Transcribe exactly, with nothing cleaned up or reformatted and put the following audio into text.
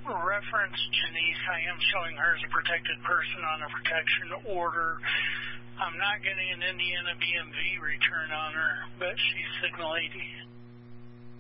reference Janice. I am showing her as a protected person on a protection order. I'm not getting an Indiana B M V return on her, but she's Signal eighty.